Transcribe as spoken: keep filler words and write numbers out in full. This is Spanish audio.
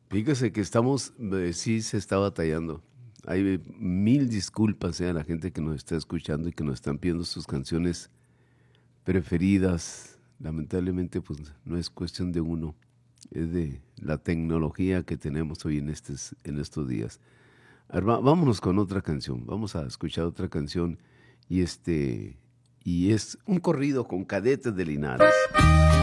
Fíjese que estamos, eh, sí se está batallando. Hay mil disculpas eh, a la gente que nos está escuchando y que nos están pidiendo sus canciones preferidas. Lamentablemente, pues no es cuestión de uno, es de la tecnología que tenemos hoy en, estes, en estos días. A ver, va- vámonos con otra canción. Vamos a escuchar otra canción y este y es un corrido con Cadetes de Linares.